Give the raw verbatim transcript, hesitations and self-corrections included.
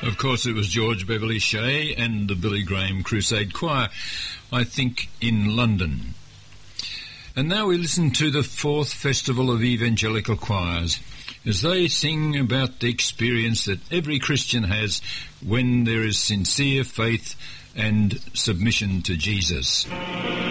Of course, it was George Beverly Shea and the Billy Graham Crusade Choir, I think in London. And now we listen to the Fourth Festival of Evangelical Choirs as they sing about the experience that every Christian has when there is sincere faith and submission to Jesus.